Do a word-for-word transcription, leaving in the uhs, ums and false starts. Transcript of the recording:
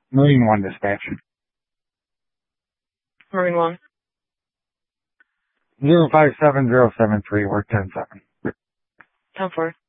Marine One dispatch. Marine One. Zero five seven zero seven three. We're ten seven. ten four.